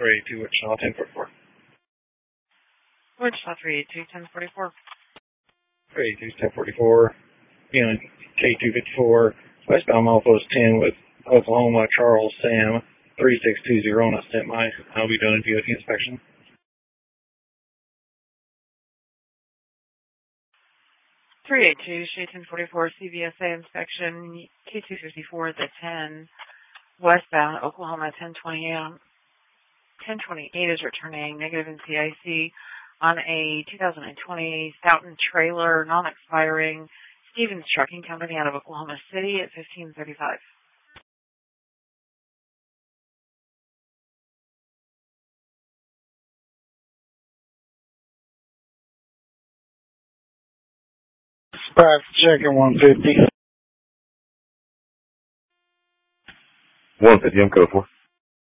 382 Wichita 1044. Wichita 382 1044. 382 1044. K254, westbound milepost 10 with Oklahoma Charles Sam 3620 on a semi. I'll be doing a DOT inspection. .382 Shade 1044 CVSA inspection. K254 at the 10 westbound Oklahoma 1028 is returning negative NCIC on a 2020 Stoughton trailer, non-expiring. Stevens Trucking Company out of Oklahoma City at 1535. Dispatch checking 150. 150, I'm code 4.